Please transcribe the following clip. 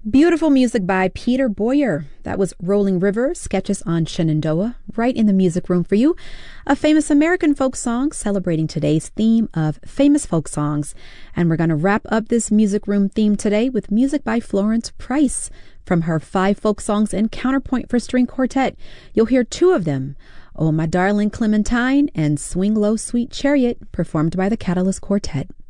Beautiful music by Peter Boyer. That was Rolling River, Sketches on Shenandoah, right in the music room for you. A famous American folk song celebrating today's theme of famous folk songs. And we're going to wrap up this music room theme today with music by Florence Price from her 5 folk songs and Counterpoint for String Quartet. You'll hear 2 of them, Oh My Darling Clementine and Swing Low Sweet Chariot, performed by the Catalyst Quartet.